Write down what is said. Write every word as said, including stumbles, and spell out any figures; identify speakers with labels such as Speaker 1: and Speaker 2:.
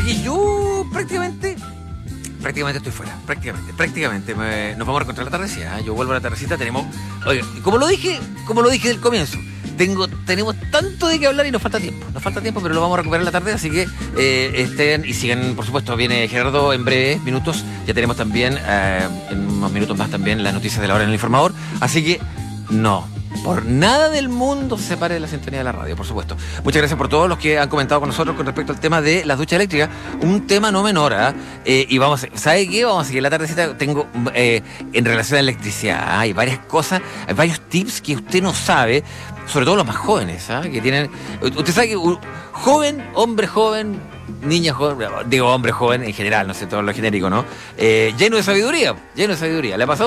Speaker 1: Así que yo prácticamente, prácticamente estoy fuera, prácticamente, prácticamente. Me- nos vamos a encontrar la tardecita, ¿eh? Yo vuelvo a la tardecita, tenemos, oiga, como lo dije, como lo dije del comienzo, tengo, tenemos tanto de qué hablar y nos falta tiempo, nos falta tiempo, pero lo vamos a recuperar en la tarde, así que eh, estén y sigan, por supuesto, viene Gerardo en breves minutos, ya tenemos también, eh, en unos minutos más también, las noticias de la hora en el informador, así que no. Por nada del mundo se separe de la sintonía de la radio, por supuesto. Muchas gracias por todos los que han comentado con nosotros con respecto al tema de las duchas eléctricas. Un tema no menor, ¿ah? Eh, y vamos, a- ¿sabe qué? Vamos a seguir la tardecita. Tengo, eh, en relación a la electricidad, hay varias cosas, hay varios tips que usted no sabe, sobre todo los más jóvenes, ¿ah? Que tienen... Usted sabe que un joven, hombre joven, niña joven, digo hombre joven en general, no sé, todo lo genérico, ¿no? Eh, lleno de sabiduría, lleno de sabiduría. ¿Le ha pasado?